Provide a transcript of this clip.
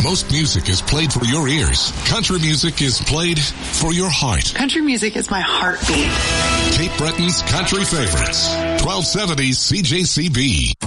most music is played for your ears. Country music is played for your heart. Country music is my heartbeat. Cape Breton's Country Favorites. 1270 CJCB.